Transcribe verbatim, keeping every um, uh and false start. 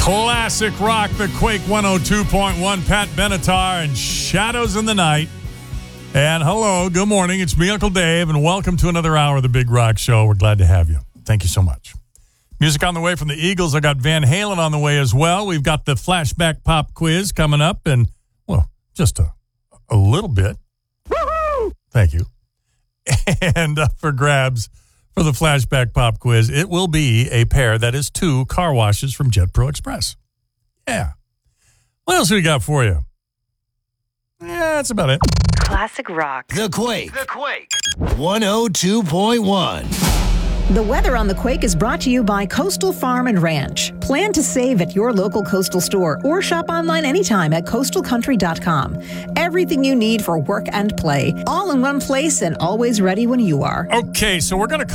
Classic rock, the Quake one oh two point one, Pat Benatar and Shadows in the Night. And hello, good morning. It's me, Uncle Dave, and welcome to another hour of the Big Rock Show. We're glad to have you. Thank you so much. Music on the way from the Eagles. I got Van Halen on the way as well. We've got the flashback pop quiz coming up in, well, just a, a little bit. Woo-hoo! Thank you. And uh, for grabs for the flashback pop quiz, it will be a pair that is two car washes from Jet Pro Express. Yeah. What else do we got for you? Yeah, that's about it. Classic rock. The Quake. The Quake. one oh two point one. The weather on the Quake is brought to you by Coastal Farm and Ranch. Plan to save at your local Coastal store or shop online anytime at coastal country dot com. Everything you need for work and play, all in one place and always ready when you are. Okay, so we're going to